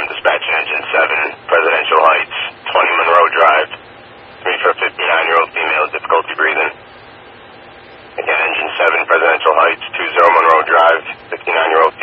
dispatching engine 7, Presidential Heights, 20 Monroe Drive. Me for a 59-year-old female, difficulty breathing. Again, engine 7, Presidential Heights, 20 Monroe Drive, 59-year-old